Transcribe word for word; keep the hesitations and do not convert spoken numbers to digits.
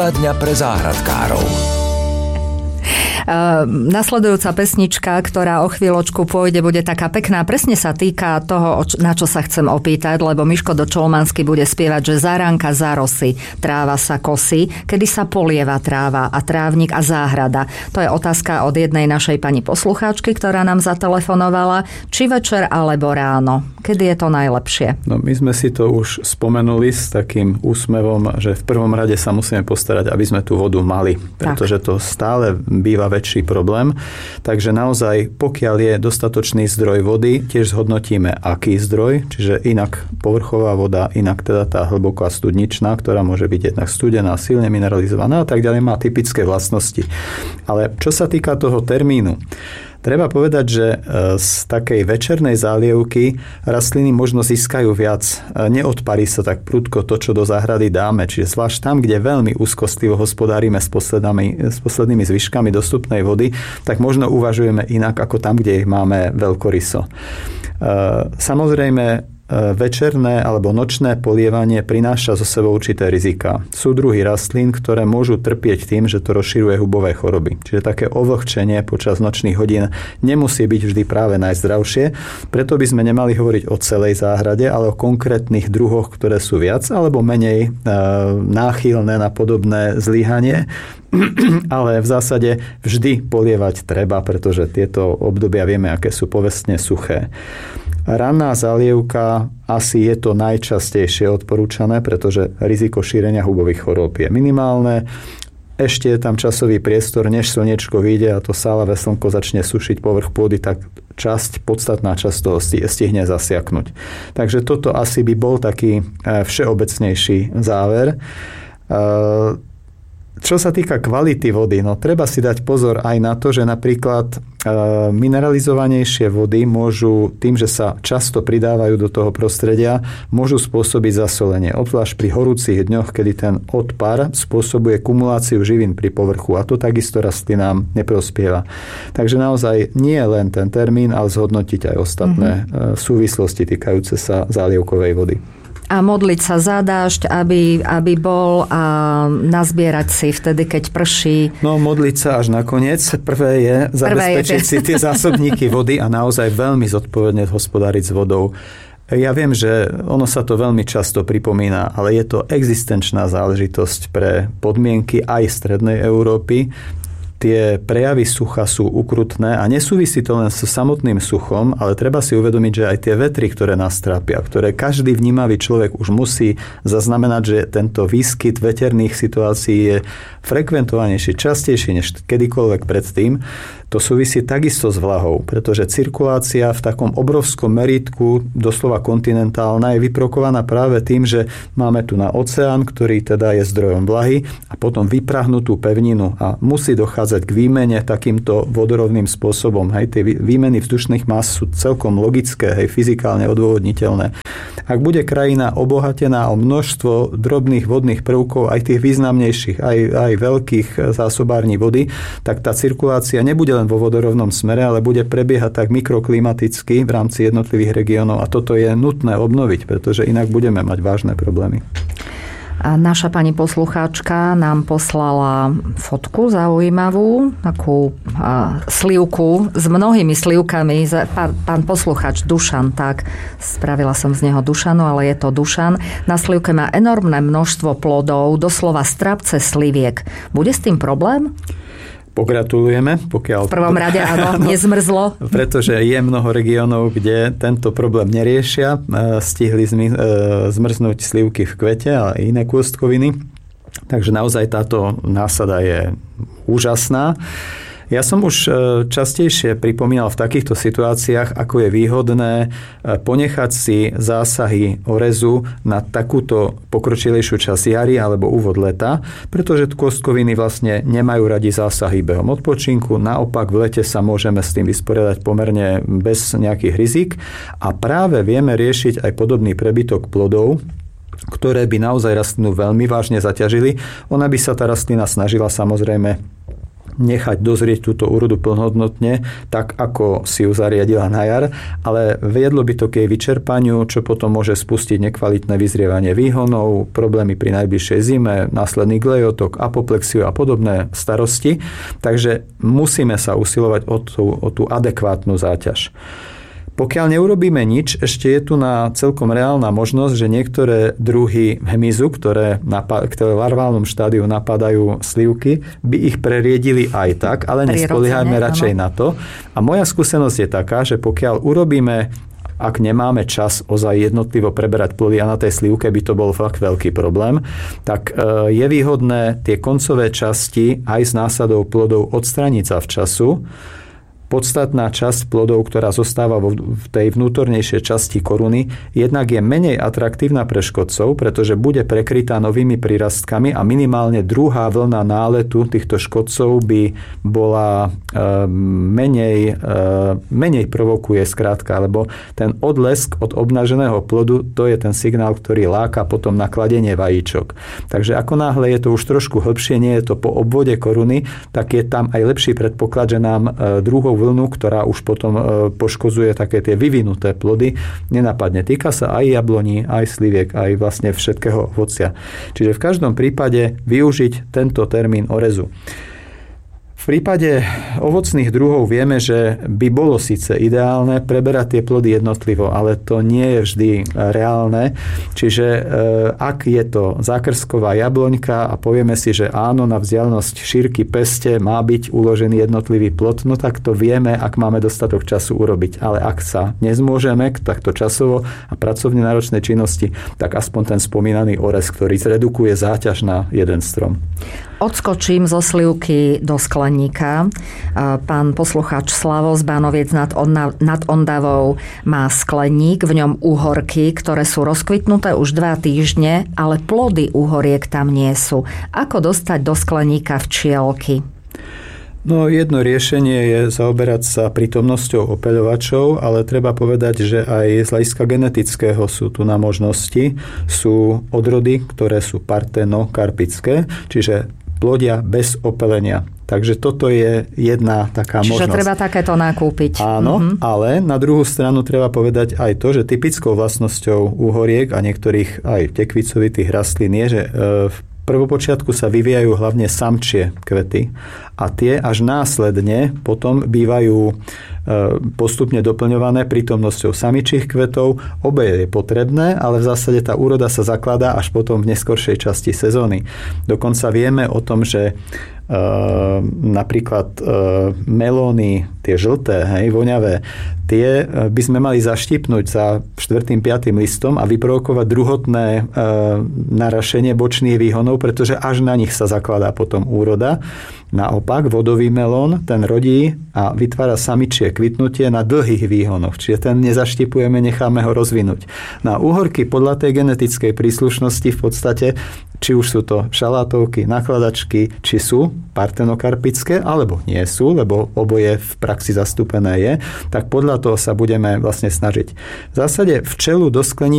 Téma dňa pre záhradkárov. Nasledujúca pesnička, ktorá o chvíľočku pôjde, bude taká pekná. Presne sa týka toho, na čo sa chcem opýtať, lebo Miško Dočolmansky bude spievať, že zaránka zarosy, tráva sa kosí, kedy sa polieva tráva a trávnik a záhrada. To je otázka od jednej našej pani poslucháčky, ktorá nám zatelefonovala. Či večer alebo ráno? Kedy je to najlepšie? No, my sme si to už spomenuli s takým úsmevom, že v prvom rade sa musíme postarať, aby sme tú vodu mali, pretože to stále býva väčší problém. Takže naozaj, pokiaľ je dostatočný zdroj vody, tiež zhodnotíme, aký zdroj, čiže inak povrchová voda, inak teda tá hlboká studničná, ktorá môže byť jednak studená, silne mineralizovaná a tak ďalej, má typické vlastnosti. Ale čo sa týka toho termínu, treba povedať, že z takej večernej zálievky rastliny možno získajú viac. Neodparí sa tak prudko to, čo do záhrady dáme. Čiže zvlášť tam, kde veľmi úzkostlivo hospodárime s poslednými, s poslednými zvyškami dostupnej vody, tak možno uvažujeme inak ako tam, kde ich máme veľkoryso. Samozrejme, večerné alebo nočné polievanie prináša zo sebou určité rizika. Sú druhy rastlín, ktoré môžu trpieť tým, že to rozširuje hubové choroby. Čiže také ovlhčenie počas nočných hodín nemusí byť vždy práve najzdravšie. Preto by sme nemali hovoriť o celej záhrade, ale o konkrétnych druhoch, ktoré sú viac alebo menej e, náchylné na podobné zlyhanie. Ale v zásade vždy polievať treba, pretože tieto obdobia vieme, aké sú povestne suché. Ranná zalievka asi je to najčastejšie odporúčané, pretože riziko šírenia hubových chorôb je minimálne. Ešte je tam časový priestor, než slnečko vyjde a to sálavé slnko začne sušiť povrch pôdy, tak časť, podstatná časť toho stihne zasiaknuť. Takže toto asi by bol taký všeobecnejší záver. Čo sa týka kvality vody, no treba si dať pozor aj na to, že napríklad e, mineralizovanejšie vody môžu, tým, že sa často pridávajú do toho prostredia, môžu spôsobiť zasolenie. Obzvlášť pri horúcich dňoch, kedy ten odpar spôsobuje kumuláciu živín pri povrchu a to takisto rastlinám neprospieva. Takže naozaj nie len ten termín, ale zhodnotiť aj ostatné mm-hmm. súvislosti týkajúce sa zálievkovej vody. A modliť sa za dážď, aby, aby bol a nazbierať si vtedy, keď prší. No modliť sa až nakoniec. Prvé je zabezpečiť Prvé je. si tie zásobníky vody a naozaj veľmi zodpovedne hospodáriť s vodou. Ja viem, že ono sa to veľmi často pripomína, ale je to existenčná záležitosť pre podmienky aj strednej Európy. Tie prejavy sucha sú ukrutné a nesúvisí to len so samotným suchom, ale treba si uvedomiť, že aj tie vetry, ktoré nás trápia, ktoré každý vnímavý človek už musí zaznamenať, že tento výskyt veterných situácií je frekventovanejší, častejší než kedykoľvek predtým, to súvisí takisto s vlahou, pretože cirkulácia v takom obrovskom meritku, doslova kontinentálna, je vyprovokovaná práve tým, že máme tu na oceán, ktorý teda je zdrojom vlahy a potom vyprahnutú pevninu a musí dochádzať k výmene takýmto vodorovným spôsobom. Hej, tie výmeny vzdušných más sú celkom logické, hej, fyzikálne odôvodniteľné. Ak bude krajina obohatená o množstvo drobných vodných prvkov, aj tých významnejších, aj, aj veľkých zásobární vody, tak tá cirkulácia nebude len vo vodorovnom smere, ale bude prebiehať tak mikroklimaticky v rámci jednotlivých regiónov a toto je nutné obnoviť, pretože inak budeme mať vážne problémy. A naša pani poslucháčka nám poslala fotku zaujímavú, takú a, slivku s mnohými slivkami. Pán, pán poslucháč Dušan, tak spravila som z neho Dušanu, ale je to Dušan. Na slivke má enormné množstvo plodov, doslova strapce sliviek. Bude s tým problém? Pogratulujeme, pokiaľ... V prvom rade, áno, nezmrzlo. Pretože je mnoho regiónov, kde tento problém neriešia. Stihli zmrznúť slivky v kvete a iné kôstkoviny. Takže naozaj táto násada je úžasná. Ja som už častejšie pripomínal v takýchto situáciách, ako je výhodné ponechať si zásahy orezu na takúto pokročilejšiu časť jary alebo úvod leta, pretože kôstkoviny vlastne nemajú radi zásahy behom odpočinku. Naopak v lete sa môžeme s tým vysporiadať pomerne bez nejakých rizik a práve vieme riešiť aj podobný prebytok plodov, ktoré by naozaj rastlinu veľmi vážne zaťažili. Ona by sa tá rastlina snažila samozrejme nechať dozrieť túto úrodu plnohodnotne, tak ako si ju zariadila na jar, ale viedlo by to k jej vyčerpaniu, čo potom môže spustiť nekvalitné vyzrievanie výhonov, problémy pri najbližšej zime, následný glejotok, apoplexiu a podobné starosti. Takže musíme sa usilovať o tú, o tú adekvátnu záťaž. Pokiaľ neurobíme nič, ešte je tu na celkom reálna možnosť, že niektoré druhy hmyzu, ktoré, napad- ktoré v larválnom štádiu napadajú slivky, by ich preriedili aj tak, ale nespoliehajme radšej na to. A moja skúsenosť je taká, že pokiaľ urobíme, ak nemáme čas ozaj jednotlivo preberať plody a na tej slivke by to bol fakt veľký problém, tak je výhodné tie koncové časti aj s násadou plodov odstraniť sa včasu. Podstatná časť plodov, ktorá zostáva v tej vnútornejšej časti koruny, jednak je menej atraktívna pre škodcov, pretože bude prekrytá novými prírastkami a minimálne druhá vlna náletu týchto škodcov by bola e, menej, e, menej provokuje skrátka, lebo ten odlesk od obnaženého plodu, to je ten signál, ktorý láka potom na kladenie vajíčok. Takže ako náhle je to už trošku hlbšie, nie je to po obvode koruny, tak je tam aj lepší predpoklad, že nám e, druhou vlnu, ktorá už potom poškozuje také tie vyvinuté plody, nenapadne. Týka sa aj jabloní, aj sliviek, aj vlastne všetkého ovocia. Čiže v každom prípade využiť tento termín orezu. V prípade ovocných druhov vieme, že by bolo síce ideálne preberať tie plody jednotlivo, ale to nie je vždy reálne. Čiže e, ak je to zákrsková jabloňka a povieme si, že áno, na vzdialenosť šírky peste má byť uložený jednotlivý plod, no tak to vieme, ak máme dostatok času urobiť. Ale ak sa nezmôžeme takto časovo a pracovne náročnej činnosti, tak aspoň ten spomínaný orez, ktorý zredukuje záťaž na jeden strom. Odskočím zo slivky do skleníka. Pán poslucháč Slavo z Bánoviec nad, nad Ondavou má skleník, v ňom úhorky, ktoré sú rozkvitnuté už dva týždne, ale plody úhoriek tam nie sú. Ako dostať do skleníka včielky? No jedno riešenie je zaoberať sa prítomnosťou opeľovačov, ale treba povedať, že aj z hľadiska genetického sú tu na možnosti. Sú odrody, ktoré sú partenokarpické, čiže plodia bez opelenia. Takže toto je jedna taká Čiže možnosť. Čiže treba takéto nakúpiť. Áno, mm-hmm. ale na druhú stranu treba povedať aj to, že typickou vlastnosťou úhoriek a niektorých aj tekvicovitých rastlín je, že v prvopočiatku sa vyvíjajú hlavne samčie kvety a tie až následne potom bývajú postupne doplňované prítomnosťou samičích kvetov. Obe je potrebné, ale v zásade tá úroda sa zakladá až potom v neskoršej časti sezóny. Dokonca vieme o tom, že Uh, napríklad uh, melóny, tie žlté, hej, voňavé, tie by sme mali zaštipnúť za štvrtým, piatým listom a vyprovokovať druhotné uh, narašenie bočných výhonov, pretože až na nich sa zakladá potom úroda. Naopak, vodový melón, ten rodí a vytvára samičie kvitnutie na dlhých výhonoch, čiže ten nezaštipujeme, necháme ho rozvinúť. Na úhorky podľa tej genetickej príslušnosti v podstate, či už sú to šalátovky, nakladačky, či sú partenokarpické, alebo nie sú, lebo oboje v praxi zastúpené je, tak podľa toho sa budeme vlastne snažiť. V zásade včelu do sklení